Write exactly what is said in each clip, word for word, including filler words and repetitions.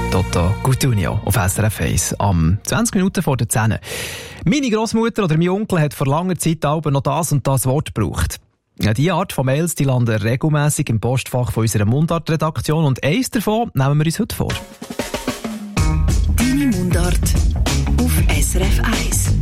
Toto Cutugno auf S R F eins am zwanzig Minuten vor der zehn. Meine Grossmutter oder mein Onkel hat vor langer Zeit auch noch das und das Wort gebraucht. Ja, diese Art von Mails die landen regelmässig im Postfach von unserer Mundart-Redaktion und eins davon nehmen wir uns heute vor. Deine Mundart auf S R F eins.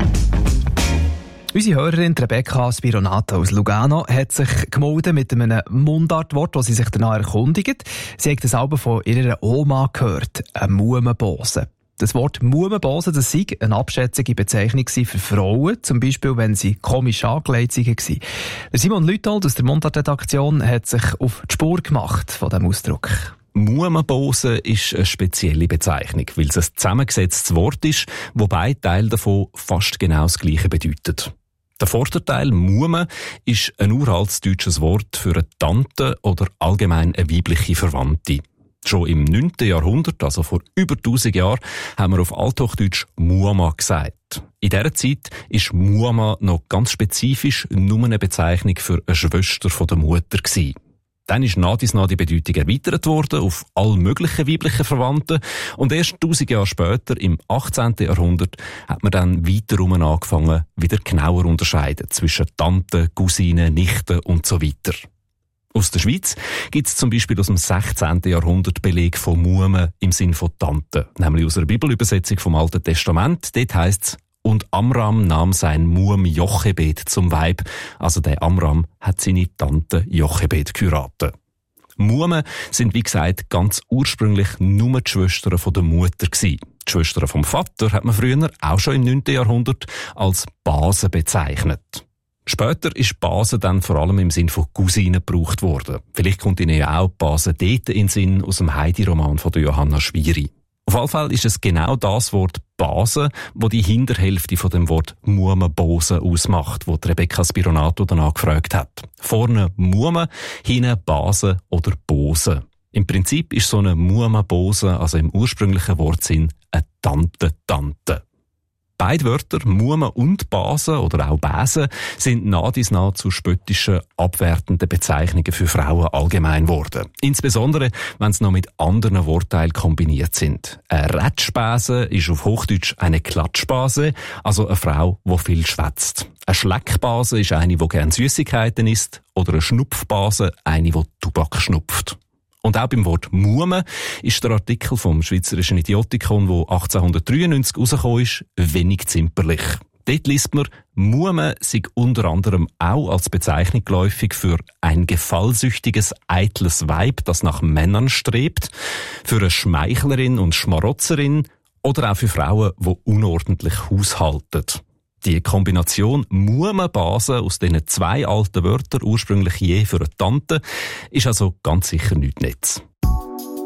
Unsere Hörerin Rebecca Spironato aus Lugano hat sich gemeldet mit einem Mundartwort, das sie sich danach erkundigt. Sie hat das Album von ihrer Oma gehört, eine Mumenbose. Das Wort Mumenbose, das sei eine abschätzige Bezeichnung für Frauen, zum Beispiel, wenn sie komisch angelegt waren. Simon Lütold aus der Mundart-Redaktion hat sich auf die Spur gemacht von diesem Ausdruck. Mumenbose ist eine spezielle Bezeichnung, weil es ein zusammengesetztes Wort ist, wo beide Teile davon fast genau das Gleiche bedeutet. Der Vorderteil Mume ist ein uraltes deutsches Wort für eine Tante oder allgemein eine weibliche Verwandte. Schon im neunten Jahrhundert, also vor über tausend Jahren, haben wir auf Althochdeutsch Muama gesagt. In dieser Zeit ist Muama noch ganz spezifisch nur eine Bezeichnung für eine Schwester von der Mutter gewesen. Dann ist nach dies nach die Bedeutung erweitert worden auf all möglichen weiblichen Verwandten. Und erst tausend Jahre später, im achtzehnten Jahrhundert, hat man dann weiterum angefangen, wieder genauer unterscheiden zwischen Tanten, Cousinen, Nichten und so weiter. Aus der Schweiz gibt es zum Beispiel aus dem sechzehnten Jahrhundert Beleg von Mume im Sinn von Tante, nämlich aus einer Bibelübersetzung vom Alten Testament. Dort heisst es: Und Amram nahm sein Muam Jochebed zum Weib. Also der Amram hat seine Tante Jochebed geheiratet. Mume sind, wie gesagt, ganz ursprünglich nur die Schwestern von der Mutter gewesen. Die Schwestern vom Vater hat man früher, auch schon im neunten Jahrhundert, als Base bezeichnet. Später ist Base dann vor allem im Sinn von Cousinen gebraucht worden. Vielleicht kommt Ihnen ja auch Base dort in den Sinn aus dem Heidi-Roman von der Johanna Schwiri. Auf jeden Fall ist es genau das Wort Base, wo die Hinterhälfte von dem Wort Mumenbose ausmacht, wo Rebecca Spironato danach gefragt hat. Vorne Mume, hinten Base oder Bose. Im Prinzip ist so eine Mumenbose, also im ursprünglichen Wortsinn, eine Tante-Tante. Beide Wörter, Mume und Base oder auch Bäse, sind nach dies nach zu spöttischen, abwertenden Bezeichnungen für Frauen allgemein geworden. Insbesondere, wenn sie noch mit anderen Wortteilen kombiniert sind. Eine Rätschbäse ist auf Hochdeutsch eine Klatschbase, also eine Frau, die viel schwätzt. Eine Schleckbase ist eine, die gerne Süßigkeiten isst, oder eine Schnupfbase, eine, die Tubak schnupft. Und auch beim Wort Mume ist der Artikel vom Schweizerischen Idiotikon, der achtzehnhundertdreiundneunzig rausgekommen ist, wenig zimperlich. Dort liest man, Mume sei unter anderem auch als Bezeichnung geläufig für ein gefallsüchtiges, eitles Weib, das nach Männern strebt, für eine Schmeichlerin und Schmarotzerin oder auch für Frauen, die unordentlich haushalten. Die Kombination Mumenbase aus diesen zwei alten Wörtern, ursprünglich je für eine Tante, ist also ganz sicher nichts Nettes.